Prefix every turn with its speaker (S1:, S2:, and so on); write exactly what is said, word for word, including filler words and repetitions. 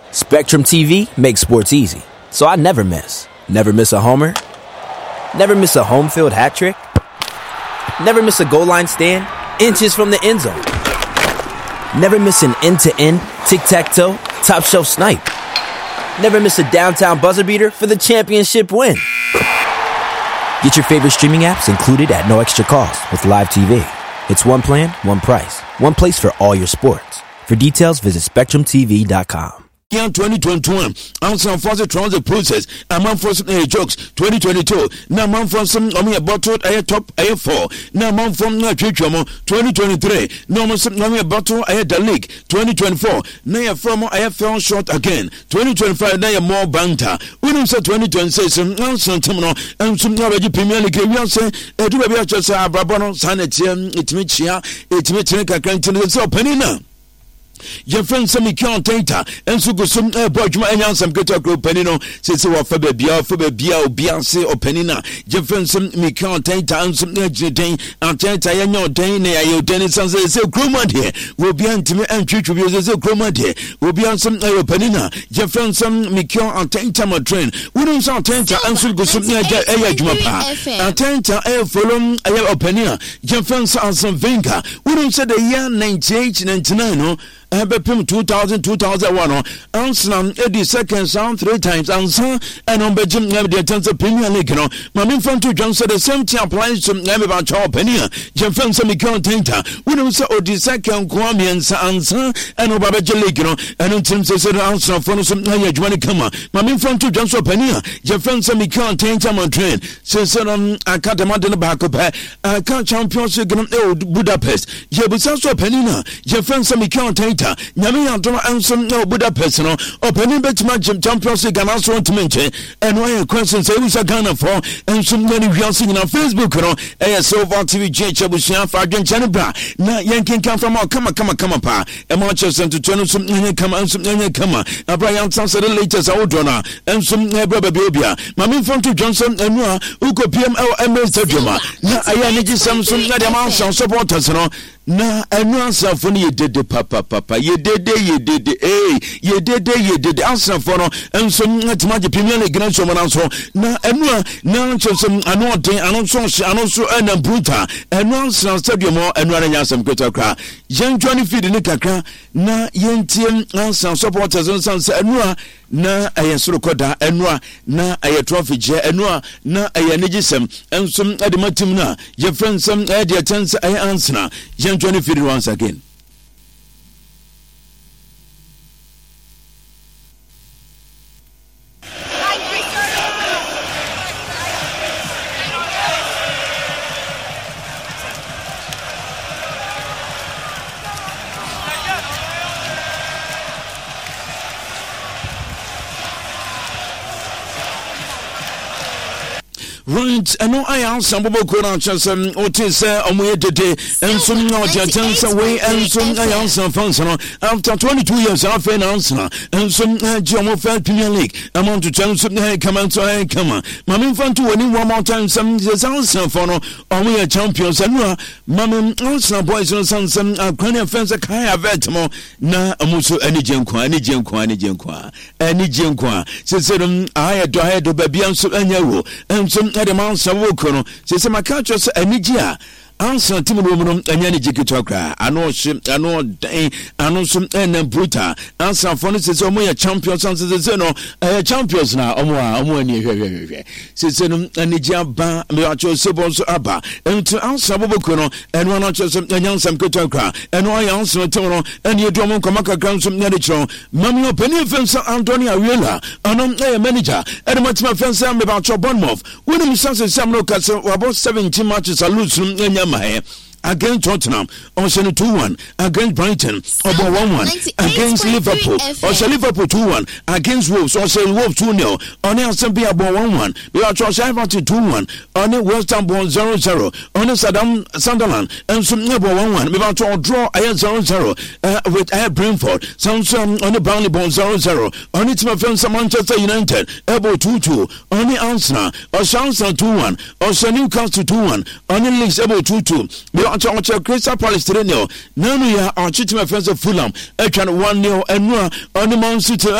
S1: Spectrum T V makes sports easy, so I never miss. Never miss a homer. Never miss a home field hat trick. Never miss a goal line stand inches from the end zone. Never miss an end-to-end, tic-tac-toe, top-shelf snipe. Never miss a downtown buzzer beater for the championship win. Get your favorite streaming apps included at no extra cost with Live T V. It's one plan, one price, one place for all your sports. For details, visit spectrum t v dot com.
S2: twenty twenty-one, answer for the transit process. A man for some jokes. twenty twenty-two, now man from some on me bottle a top a four. Now man from na chichomo. twenty twenty-three, no man some on me bottle a the league. twenty twenty-four, now from I fell short again. twenty twenty-five, now more banter. When say twenty twenty-six, some answer terminal and some already Premier League. We say, a do a just a brabono sanity, it meets here, it meets a canteen so penina. Your friend Sammy Count Tata, and so go some Bojma and some good group penino, says what for the Bia, for the Bia, Bianse or Penina. Your friend some Count Tata and some Nedjay, and Tata, and your Dane, your Dennis, and say, so Cromad here will be intimate and future views, so Cromad here will be on some Penina. Your friend some Mikon and Tata train. We don't sound Tata and so go some near Ayajumapa. And Tata air follow a Penina. Your friends are some Vinca. We don't say the year ninety-eight, ninety-nine. Ebepim two thousand, two thousand one, Anslam, Eddie second sound three times, answer, and on Belgium, never the attempts of Premier League. Mammy Fanto Johnson, the same thing applies to never about Charles Penia, Jeffan Samicon Tinta, we don't say, oh, the second Kwamians answer, and Obaba Jaligino, and until the answer for some Juanicama. Mammy Fanto Johnson Penia, Jeffan Samicon Tinta Montreal, says, um, I can't imagine the back of her, I can't champions old Budapest, Jebusaso Penina, Jeffan Samicon Tinta. Nyame Antoma Ansom no Budapest no opening bet match Champions League and also to mention and why question say we shall Ghana for and some many we are seeing on Facebook no eh so far T V J Chabusia for Argentina bra na yankin come from come come come pa e Manchester to turn some come and some come na Brian Sansa the latest outdona and some brother Biobia Mami Fonto Johnson and no uko P M L M S Stadium na aya ni Samsung na the man supporters no na enu asafo ni yedede papa papa yedede yedede eh yedede yedede asafo no enso ntima je Premier League na so mo na so na enu na nchosem ano den ano so ano so na bruta enu asafo stadium enu ana nya asam kweta kra yentwani feed ni kakra na yentie asafo supporters nsan se enu na ayesoro koda enu na aye trophy je enu na aye negisem enso adematim na ye friends some e de tense aye answer twenty feet once again. Right, and no, I am some people could answer some Otis on way today, and some not just away, and some I answer functional after twenty-two years of an answer, and some Jomo Fair Premier League. I want to tell some come out to I come on. Mammy Fan to winning one more time, some answer for no, or we are champions, and no, Mammy also boys and sons, some Ukrainian fans, a Kaya Vetmo, na Amuso, any Jenqua, any Jenqua, any Jenqua, any Jenqua. Says, I had to have the baby and so and you, and some. The man Sawokono says, my catch us a Nigia. Answer Timon and Yanni Jikitokra. I know ship, I know day, I know some and bruta. Answer for instance, Omoya champions, answer the Zeno, a champions now, Omoa, Omoa, says Nigia Ba, Miacho Sebos Abba, and to answer Bobokono, and one of us and young Sam Kutokra, and why answer Tono, and you don't come back around some Nadicho, Mamma Penny Fencer Antonia Willa, and a manager, and much my friend Sam about your Bournemouth. When he says Samuel Castle, about seventeen matches are loose from against Tottenham, also two one against Brighton, or one one against Liverpool, also Liverpool two one against Wolves, also Wolves two nil, on S M B about one one, we are Charles Everton two one, on the West Ham born zero zero, on the Saddam Sunderland, and some number one one, we are to draw a zero zero with Air Brentford, some on the Burnley born zero zero, on its my friends Manchester United, Ebo two two, on the Arsenal, or Shanson two one, also Newcastle two one, on the Leeds Ebo two two. Archer Crystal Palace three nil. Nanu ya Archie my friends of Fulham. Echan one nil and one on the Mount City.